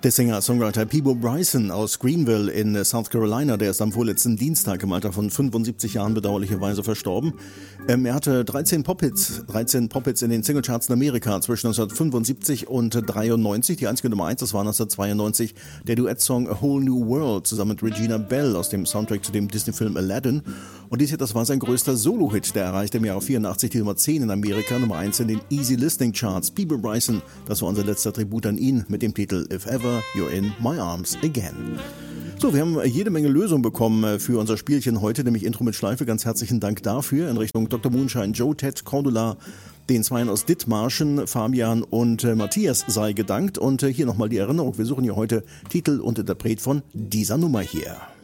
Der Singer-Songwriter Peabo Bryson aus Greenville in South Carolina, der ist am vorletzten Dienstag im Alter von 75 Jahren bedauerlicherweise verstorben. Er hatte 13 Pop-Hits in den Singlecharts in Amerika zwischen 1975 und 93. Die einzige Nummer 1, das war 1992 der Duettsong A Whole New World zusammen mit Regina Bell aus dem Soundtrack zu dem Disney-Film Aladdin. Und dies hier, das war sein größter Solo-Hit. Der erreichte im Jahre 84 die Nummer 10 in Amerika, Nummer 1 in den Easy Listening Charts. Peabo Bryson, das war unser letzter Tribut an ihn mit dem Titel If Ever You're in My Arms Again. So, wir haben jede Menge Lösungen bekommen für unser Spielchen heute, nämlich Intro mit Schleife. Ganz herzlichen Dank dafür in Richtung Dr. Moonshine, Joe, Ted, Cordula, den Zweien aus Dithmarschen, Fabian und Matthias sei gedankt. Und hier nochmal die Erinnerung, wir suchen hier heute Titel und Interpret von dieser Nummer hier.